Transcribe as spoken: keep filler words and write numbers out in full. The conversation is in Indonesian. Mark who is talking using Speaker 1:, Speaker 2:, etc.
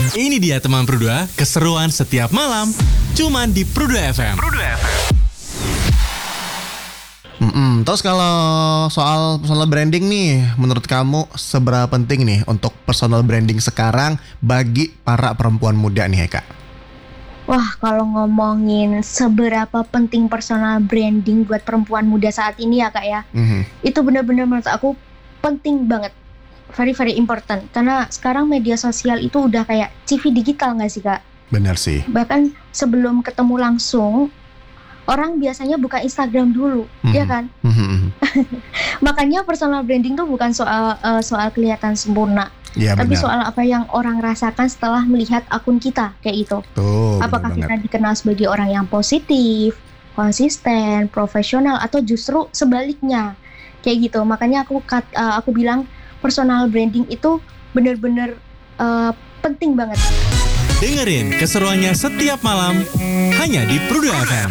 Speaker 1: Ini dia teman Prudua, keseruan setiap malam, cuman di Prudua F M. Prudua F M.
Speaker 2: Mm-mm. Terus kalau soal personal branding nih, menurut kamu seberapa penting nih untuk personal branding sekarang bagi para perempuan muda nih Kak?
Speaker 3: Wah, kalau ngomongin seberapa penting personal branding buat perempuan muda saat ini ya Kak ya,
Speaker 2: Mhm.
Speaker 3: itu benar-benar menurut aku penting banget, very very important. Karena sekarang media sosial itu udah kayak C V digital nggak sih Kak?
Speaker 2: Benar sih.
Speaker 3: Bahkan sebelum ketemu langsung, orang biasanya buka Instagram dulu,
Speaker 2: Mhm.
Speaker 3: ya kan?
Speaker 2: Mhm.
Speaker 3: Makanya personal branding tuh bukan soal eh, soal kelihatan sempurna,
Speaker 2: Iya
Speaker 3: tapi
Speaker 2: benar.
Speaker 3: soal apa yang orang rasakan setelah melihat akun kita kayak gitu.
Speaker 2: Tuh,
Speaker 3: Apakah
Speaker 2: benar
Speaker 3: kita
Speaker 2: banget.
Speaker 3: dikenal sebagai orang yang positif, konsisten, profesional, atau justru sebaliknya kayak gitu. Makanya aku kat, eh, aku bilang personal branding itu benar-benar eh, penting banget.
Speaker 1: Dengerin keseruannya setiap malam, hanya di Prudua F M.